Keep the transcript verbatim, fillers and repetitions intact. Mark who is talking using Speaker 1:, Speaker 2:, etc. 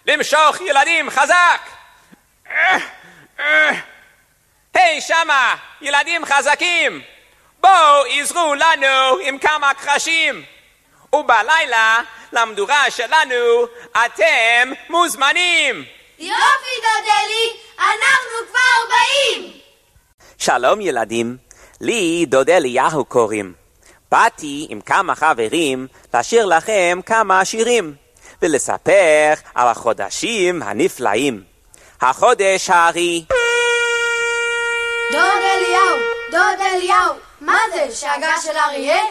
Speaker 1: למשוך ילדים חזק! היי שמה, ילדים חזקים! בואו עזרו לנו עם כמה קרשים! ובלילה למדורה שלנו אתם מוזמנים!
Speaker 2: יופי דודלי, אנחנו כבר באים!
Speaker 3: שלום ילדים, לי דוד אליהו קוראים. באתי עם כמה חברים לשיר לכם כמה שירים ולספר על החודשים הנפלאים. החודש הארי.
Speaker 2: דוד אליהו, דוד אליהו, מה זה, שאגה של אריה?